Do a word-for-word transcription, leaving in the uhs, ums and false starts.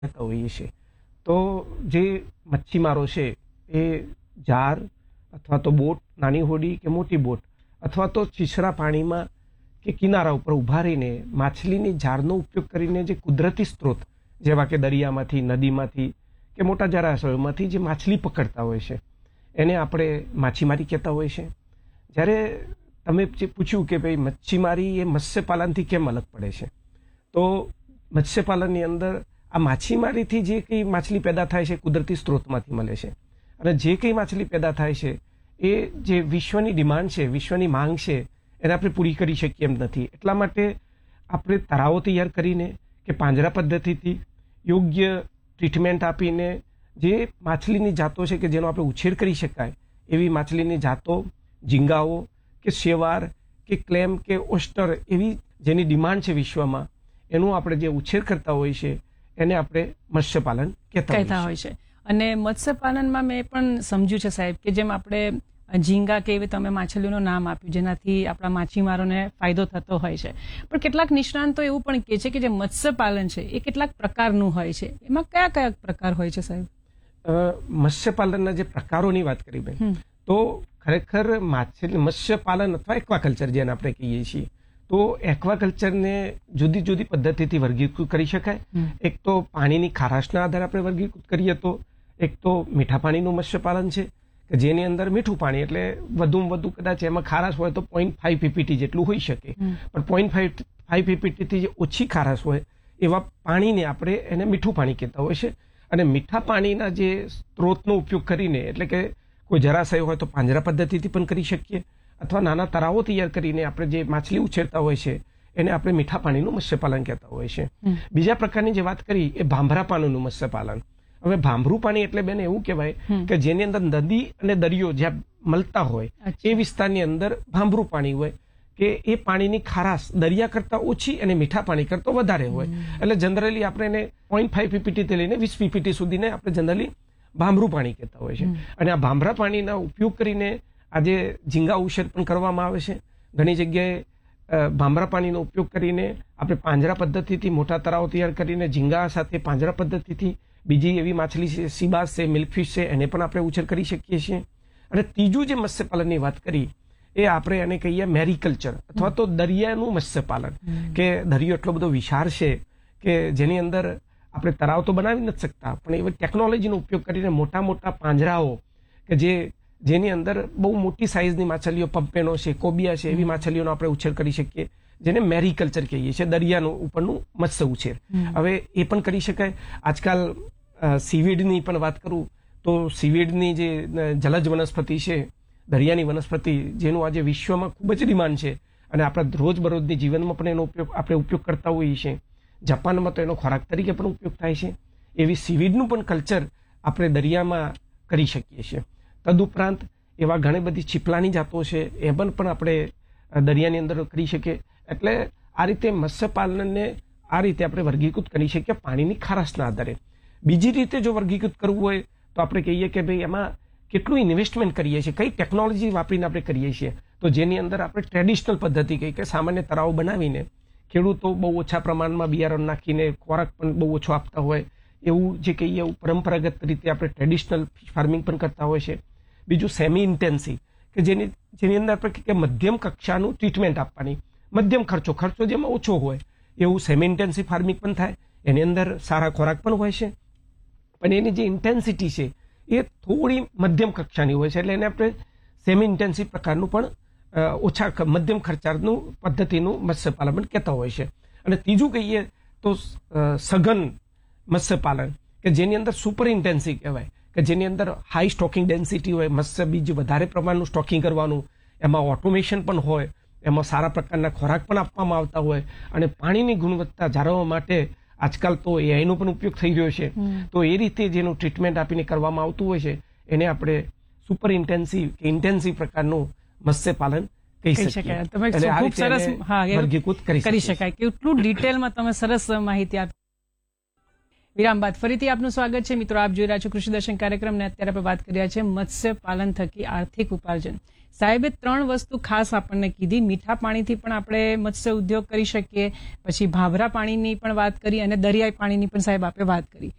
કહેતા હોઈએ છીએ. તો જે મચ્છીમારો છે એ જાર અથવા તો બોટ, નાની હોડી કે મોટી બોટ, અથવા તો છીછરા પાણીમાં કે કિનારા ઉપર ઊભા રહીને માછલીની જારનો ઉપયોગ કરીને જે કુદરતી સ્ત્રોત જેવા કે દરિયામાંથી, નદીમાંથી કે મોટા જળાશયોમાંથી જે માછલી પકડતા હોય છે એને આપણે માછીમારી કહેતા હોય છે. જ્યારે તમે જે પૂછ્યું કે ભાઈ મચ્છીમારી એ મત્સ્યપાલનથી કેમ અલગ પડે છે, તો મત્સ્યપાલનની અંદર આ માછીમારીથી જે કંઈ માછલી પેદા થાય છે કુદરતી સ્ત્રોતમાંથી મળે છે, અને જે કંઈ માછલી પેદા થાય છે એ જે વિશ્વની ડિમાન્ડ છે, વિશ્વની માંગ છે, એને આપણે પૂરી કરી શકીએ એમ નથી. એટલા માટે આપણે તળાવો તૈયાર કરીને કે પાંજરા પદ્ધતિથી યોગ્ય ટ્રીટમેન્ટ આપીને જે માછલીની જાતો છે કે જેનો આપણે ઉછેર કરી શકાય એવી માછલીની જાતો, ઝીંગાઓ કે શેવાળ કે ક્લેમ કે ઓસ્ટર એવી જેની ડિમાન્ડ છે વિશ્વમાં, એનું આપણે જે ઉછેર કરતા હોય છે એને આપણે મત્સ્યપાલન કહેતા હોય છે. અને મત્સ્યપાલનમાં મેં પણ સમજ્યું છે સાહેબ કે જેમ આપણે ઝીંગા કે એવી તમે માછલીઓનું નામ આપ્યું જેનાથી આપણા માછીમારોને ફાયદો થતો હોય છે, પણ કેટલાક નિષ્ણાંતો એવું પણ કહે છે કે જે મત્સ્યપાલન છે એ કેટલાક પ્રકારનું હોય છે. એમાં કયા કયા પ્રકાર હોય છે સાહેબ? મત્સ્યપાલનના જે પ્રકારોની વાત કરી બેન, તો ખરેખર માછલી મત્સ્યપાલન અથવા એક્વાકલ્ચર જેને આપણે કહીએ છીએ, તો એક્વાકલ્ચરને જુદી જુદી પદ્ધતિથી વર્ગીકૃત કરી શકાય. એક તો પાણીની ખારાશના આધારે આપણે વર્ગીકૃત કરીએ તો એક તો મીઠા પાણીનું મત્સ્યપાલન છે કે જેની અંદર મીઠું પાણી એટલે વધુમાં વધુ કદાચ એમાં ખારાશ હોય તો પોઈન્ટ ફાઈવ પીપીટી જેટલું હોઈ શકે, પણ પોઈન્ટ ફાઈવ ફાઈવ પીપીટીથી જે ઓછી ખારાશ હોય એવા પાણીને આપણે એને મીઠું પાણી કહેતા હોય છે. અને મીઠા પાણીના જે સ્ત્રોતનો ઉપયોગ કરીને એટલે કે કોઈ જળાશય હોય તો પાંજરા પદ્ધતિથી પણ કરી શકીએ, અથવા નાના તળાવો તૈયાર કરીને આપણે જે માછલી ઉછેરતા હોય છે એને આપણે મીઠા પાણીનું મત્સ્યપાલન કહેતા હોય છે. બીજા પ્રકારની જે વાત કરી એ ભાંભરા પાણીનું મત્સ્યપાલન. હવે ભાંભરું પાણી એટલે બેન એવું કહેવાય કે જેની અંદર નદી અને દરિયો જ્યાં મળતા હોય એ વિસ્તારની અંદર ભાંભરું પાણી હોય કે એ પાણીની ખારાશ દરિયા કરતા ઓછી અને મીઠા પાણી કરતા વધારે હોય. એટલે જનરલી આપણે એને પોઈન્ટ ફાઈવ પીપીટી લઈને વીસ પીપીટી સુધીને આપણે જનરલી ભાંભરું પાણી કહેતા હોય છે. અને આ ભાંભરા પાણીના ઉપયોગ કરીને આજે ઝીંગા ઉછેર પણ કરવામાં આવે છે. ઘણી જગ્યાએ ભાંભરા પાણીનો ઉપયોગ કરીને આપણે પાંજરા પદ્ધતિથી મોટા તળાવો તૈયાર કરીને ઝીંગા સાથે પાંજરા પદ્ધતિથી બીજી એવી માછલી છે, સીબાસ છે, મિલ્કફિશ છે, એને પણ આપણે ઉછેર કરી શકીએ છીએ. અને ત્રીજું જે મત્સ્યપાલનની વાત કરી એ આપણે એને કહીએ મેરીકલ્ચર અથવા તો દરિયાનું મત્સ્યપાલન, કે દરિયો એટલો બધો વિશાળ છે કે જેની અંદર આપણે તળાવ તો બનાવી નથી શકતા, પણ એવી ટેકનોલોજીનો ઉપયોગ કરીને મોટા મોટા પાંજરાઓ કે જે જેની અંદર બહુ મોટી સાઇઝની માછલીઓ, પમ્પેનો છે, કોબિયા છે, એવી માછલીઓનો આપણે ઉછેર કરી શકીએ, જેને મેરીકલ્ચર કહીએ છીએ, દરિયાનું ઉપરનું મત્સ્ય ઉછેર. હવે એ પણ કરી શકાય. આજકાલ સીવીડની પણ વાત કરું તો સીવીડની જે જલજ વનસ્પતિ છે, દરિયાની વનસ્પતિ, જેનું આજે વિશ્વમાં ખૂબ જ ડિમાન્ડ છે અને આપણા રોજબરોજની જીવનમાં પણ એનો ઉપયોગ આપણે ઉપયોગ કરતા હોઈએ છીએ. જાપાનમાં તો એનો ખોરાક તરીકે પણ ઉપયોગ થાય છે. એવી સીવીડનું પણ કલ્ચર આપણે દરિયામાં કરી શકીએ છીએ. તદુપરાંત એવા ઘણી બધી છીપલાની જાતો છે એ પણ પણ આપણે દરિયાની અંદર કરી શકીએ. એટલે આ રીતે મત્સ્યપાલનને આ રીતે આપણે વર્ગીકૃત કરી શકીએ પાણીની ખારાશના આધારે. બીજી રીતે જો વર્ગીકૃત કરવું હોય તો આપણે કહીએ કે ભાઈ એમાં કેટલું ઇન્વેસ્ટમેન્ટ કરીએ છીએ, કઈ ટેકનોલોજી વાપરીને આપણે કરીએ છીએ. તો જેની અંદર આપણે ટ્રેડિશનલ પદ્ધતિ કહીએ કે સામાન્ય તળાવ બનાવીને ખેડૂતો બહુ ઓછા પ્રમાણમાં બિયારણ નાખીને ખોરાક પણ બહુ ઓછો આપતા હોય એવું જે કહીએ એવું પરંપરાગત રીતે આપણે ટ્રેડિશનલ ફાર્મિંગ પણ કરતા હોય છે. બીજું સેમી ઇન્ટેન્સિવ કે જેની જેની અંદર આપણે કે મધ્યમ કક્ષાનું ટ્રીટમેન્ટ આપવાની, મધ્યમ ખર્ચો ખર્ચો જેમાં ઓછો હોય એવું સેમી ઇન્ટેન્સિવ ફાર્મિંગ પણ થાય. એની અંદર સારા ખોરાક પણ હોય છે, પણ એની જે ઇન્ટેન્સિટી છે એ થોડી મધ્યમ કક્ષાની હોય છે. એટલે એને આપણે સેમી ઇન્ટેન્સિવ પ્રકારનું પણ ઓછા મધ્યમ ખર્ચાનું પદ્ધતિનું મત્સ્યપાલન પણ કહેતા હોય છે. અને ત્રીજું કહીએ તો સઘન મત્સ્યપાલન કે જેની અંદર સુપર ઇન્ટેન્સિવ કહેવાય, કે જેની અંદર હાઈ સ્ટોકિંગ ડેન્સિટી હોય, મત્સ્ય બીજ વધારે પ્રમાણનું સ્ટોકિંગ કરવાનું, એમાં ઓટોમેશન પણ હોય, એમાં સારા પ્રકારના ખોરાક પણ આપવામાં આવતા હોય, અને પાણીની ગુણવત્તા જાળવવા માટે આજકાલ તો એઆઈનો પણ ઉપયોગ થઈ રહ્યો છે. તો એ રીતે જેનું ટ્રીટમેન્ટ આપીને કરવામાં આવતું હોય છે એને આપણે સુપર ઇન્ટેન્સિવ કે ઇન્ટેન્સિવ પ્રકારનું મત્સ્યપાલન કહી શકાય. તમે ખૂબ સરસ વર્ગીકૃત કરી શકાય. કેટલું ડિટેલમાં તમે સરસ માહિતી આપી. વિરામ બાદ ફરીથી આપનું સ્વાગત છે મિત્રો. આપ જોઈ રહ્યા છો કૃષિ દર્શન કાર્યક્રમ ને અત્યારે આપણે વાત કરી રહ્યા છે મત્સ્ય પાલન થકી આર્થિક ઉપાર્જન. સાહેબે ત્રણ વસ્તુ ખાસ આપણને કીધી. મીઠા પાણીથી પણ આપણે મત્સ્ય ઉદ્યોગ કરી શકીએ, પછી ભાભરા પાણીની પણ વાત કરી અને દરિયાઈ પાણીની પણ સાહેબ આપણે વાત કરી.